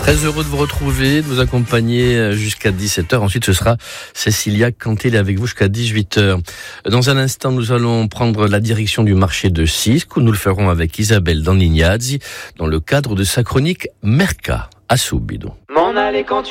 Très heureux de vous retrouver, de vous accompagner jusqu'à 17h. Ensuite, ce sera Cécilia Cantel avec vous jusqu'à 18h. Dans un instant, nous allons prendre la direction du marché de Sisques, où nous le ferons avec Isabelle Dannignazzi, dans le cadre de sa chronique Merca à Subito.